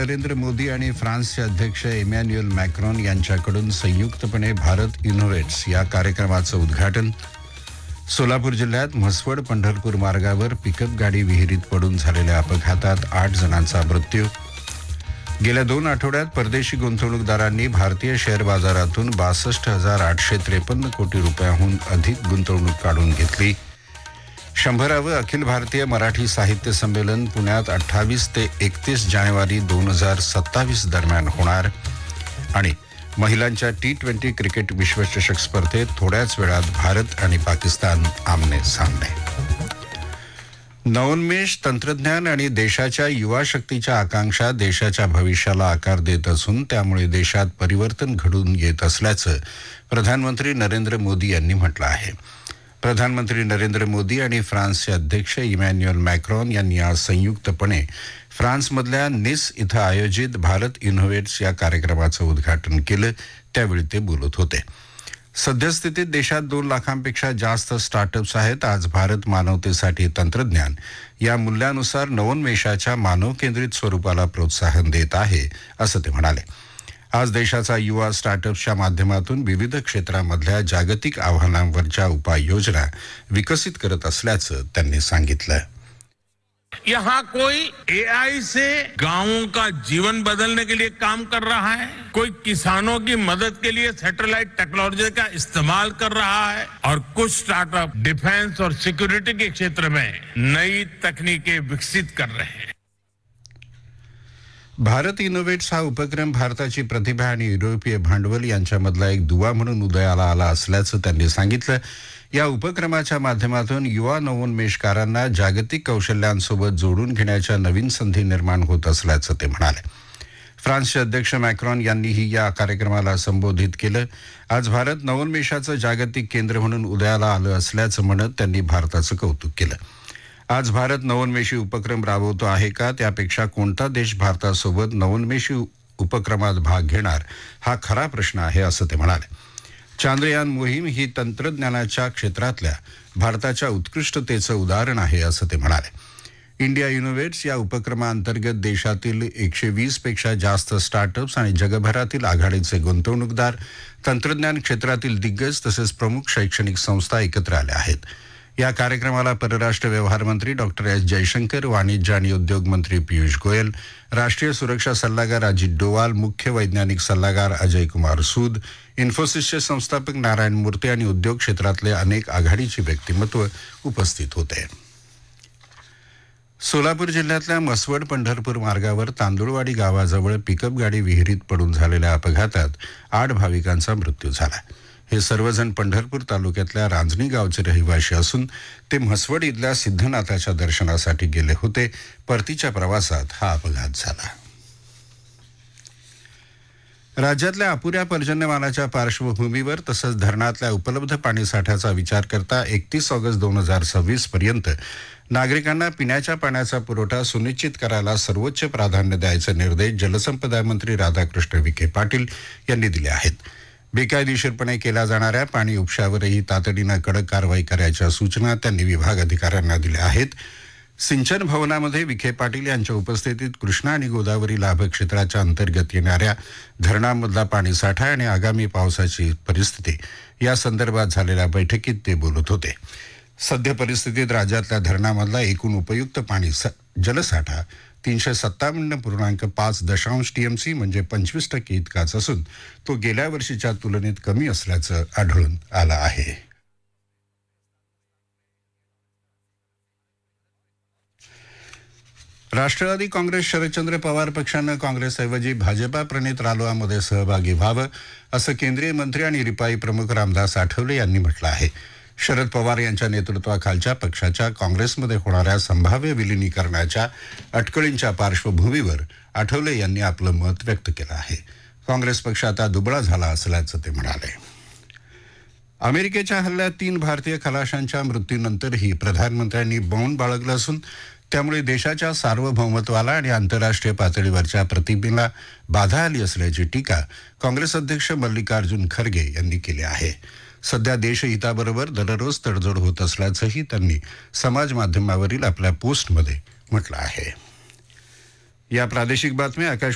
नरेंद्र मोदी आणि फ्रान्सचे अध्यक्ष इमॅन्युएल मॅक्रॉन यांच्याकडून संयुक्तपणे भारत इनोव्हेट्स या कार्यक्रमाचं उद्घाटन. सोलापूर जिल्ह्यात म्हसवड पंढरपूर मार्गावर पिकअप गाडी विहिरीत पडून झालेल्या अपघातात 8 जणांचा मृत्यू. गेल्या 2 आठवड्यात परदेशी गुंतवणूकदारांनी भारतीय शेअर बाजारातून 62,853 कोटी रुपयांहून अधिक गुंतवणूक काढून घेतली. 100वे अखिल भारतीय मराठी साहित्य संमेलन पुण्यात 28 ते 31 जानेवारी 2027 दरम्यान होणार. आणि महिलांच्या T20 क्रिकेट विश्वचषक स्पर्धेत थोड्याच वेळात भारत आणि पाकिस्तान आमने सामने. नवोन्मेष, तंत्रज्ञान आणि देशाच्या युवा शक्तीच्या आकांक्षा देशाच्या भविष्याला आकार देत असून त्यामुळे देशात परिवर्तन घडून येत असल्याचं प्रधानमंत्री नरेंद्र मोदी यांनी म्हटलं आहे. प्रधानमंत्री नरेंद्र मोदी आणि फ्रान्सचे अध्यक्ष इमॅन्युएल मॅक्रॉन यांनी आज संयुक्तपणे फ्रान्समधल्या निस इथं आयोजित भारत इनोव्हेट्स या कार्यक्रमाचं उद्घाटन केलं. त्यावेळी ते बोलत होते. सद्यस्थितीत देशात 2 लाखांपेक्षा जास्त स्टार्टअप्स आहेत. आज भारत मानवतेसाठी तंत्रज्ञान या मूल्यानुसार नवोन्मेषाच्या मानव केंद्रित स्वरूपाला प्रोत्साहन देत आहे, असं ते म्हणाले. आज देशाचा युवा स्टार्टअप्सच्या माध्यमातून विविध क्षेत्रामधल्या जागतिक आव्हानांवरच्या उपाययोजना विकसित करत असल्याचं त्यांनी सांगितलं. यहाँ कोई एआई से गांवों का जीवन बदलने के लिए काम कर रहा है, कोई किसानों की मदद के लिए सैटेलाइट टेक्नोलॉजी का इस्तेमाल कर रहा है और कुछ स्टार्टअप डिफेंस और सिक्योरिटी के क्षेत्र में नई तकनीकें विकसित कर रहे हैं. भारत इनोव्हेट्स हा उपक्रम भारताची प्रतिभा आणि युरोपीय भांडवल यांच्यामधला एक दुवा म्हणून उदयाला आला असल्याचं त्यांनी सांगितलं. या उपक्रमाच्या माध्यमातून युवा नवोन्मेषकारांना जागतिक कौशल्यांसोबत जोडून घेण्याच्या नवीन संधी निर्माण होत असल्याचं ते म्हणाले. फ्रान्सचे अध्यक्ष मॅक्रॉन यांनीही या कार्यक्रमाला संबोधित केलं. आज भारत नवोन्मेषाचं जागतिक केंद्र म्हणून उदयाला आलं असल्याचं म्हणत त्यांनी भारताचं कौतुक केलं. आज भारत नवोन्मेषी उपक्रम राबवतो आहे का, त्यापेक्षा कोणता देश भारतासोबत नवोन्मेषी उपक्रमात भाग घेणार हा खरा प्रश्न आहे, असं ते म्हणाले. चांद्रयान मोहीम ही तंत्रज्ञानाच्या क्षेत्रातल्या भारताच्या उत्कृष्टतेचं उदाहरण आहे, असं ते म्हणाले. इंडिया इनोव्हेट्स या उपक्रमाअंतर्गत देशातील 120 पेक्षा जास्त स्टार्टअप्स आणि जगभरातील आघाडीचे गुंतवणूकदार, तंत्रज्ञान क्षेत्रातील दिग्गज तसेच प्रमुख शैक्षणिक संस्था एकत्र आल्या आहेत. या कार्यक्रमाला परराष्ट्र व्यवहार मंत्री डॉक्टर एस जयशंकर, वाणिज्य आणि उद्योग मंत्री पियुष गोयल, राष्ट्रीय सुरक्षा सल्लागार अजित डोवाल, मुख्य वैज्ञानिक सल्लागार अजय कुमार सूद, इन्फोसिसचे संस्थापक नारायण मूर्ती आणि उद्योग क्षेत्रातले अनेक आघाडीची व्यक्तिमत्व उपस्थित होते. सोलापूर जिल्ह्यातल्या म्हसवड पंढरपूर मार्गावर तांदुळवाडी गावाजवळ पिकअप गाडी विहिरीत पडून झालेल्या अपघातात 8 भाविकांचा मृत्यू झाला. हे सर्वजण पंढरपूर तालुक्यातल्या रांजणी गावचे रहिवासी असून ते म्हसवड इथल्या सिद्धनाथाच्या दर्शनासाठी गेले होते. परतीच्या प्रवासात हा अपघात झाला. राज्यातल्या अपुऱ्या पर्जन्यमानाच्या पार्श्वभूमीवर तसंच धरणातल्या उपलब्ध पाणीसाठ्याचा विचार करता 31 ऑगस्ट 2026 पर्यंत नागरिकांना पिण्याच्या पाण्याचा पुरवठा सुनिश्चित करायला सर्वोच्च प्राधान्य द्यायचे निर्देश जलसंपदा मंत्री राधाकृष्ण विखे पाटील यांनी दिले आहेत. बेकायदेशीरपणे केल्या जाणाऱ्या पाणी उपशावरही तातडीनं कडक कारवाई करायच्या सूचना त्यांनी विभाग अधिकाऱ्यांना दिल्या आहेत. सिंचन भवनामध्ये विखे पाटील यांच्या उपस्थितीत कृष्णा आणि गोदावरी लाभक्षेत्राच्या अंतर्गत येणाऱ्या धरणांमधला पाणीसाठा आणि आगामी पावसाची परिस्थिती या संदर्भात झालेल्या बैठकीत ते बोलत होते. सध्या परिस्थितीत राज्यातल्या धरणामधला एकूण उपयुक्त पाणी जलसाठा 357.5 TMC म्हणजे 25% इतकाच असून तो गेल्या वर्षीच्या तुलनेत कमी असल्याचं आढळून आलं आहे. राष्ट्रवादी काँग्रेस शरदचंद्र पवार पक्षानं काँग्रेसऐवजी भाजपा प्रणित रालोआमध्ये सहभागी व्हावं असं केंद्रीय मंत्री आणि रिपाई प्रमुख रामदास आठवले यांनी म्हटलं आहे. शरद पवार यांच्या नेतृत्वाखालच्या पक्षाच्या काँग्रेसमध्ये होणाऱ्या संभाव्य विलिनीकरणाच्या अटकळींच्या पार्श्वभूमीवर आठवले यांनी आपलं मत व्यक्त केलं आहे. काँग्रेस पक्ष आता दुबळा झाला असल्याचं ते म्हणाले. अमेरिकेच्या हल्ल्यात 3 भारतीय खलाशांच्या मृत्यूनंतरही प्रधानमंत्र्यांनी मौन बाळगलं असून त्यामुळे देशाच्या सार्वभौमत्वाला आणि आंतरराष्ट्रीय पातळीवरच्या प्रतिमेला बाधा आली असल्याची टीका काँग्रेस अध्यक्ष मल्लिकार्जुन खरगे यांनी केली आहे. सध्या देशहिताबरोबर दररोज तडजोड होत असल्याचंही त्यांनी समाज माध्यमावरील आपल्या पोस्टमध्ये म्हटलं आहे. या प्रादेशिक बातम्या आकाश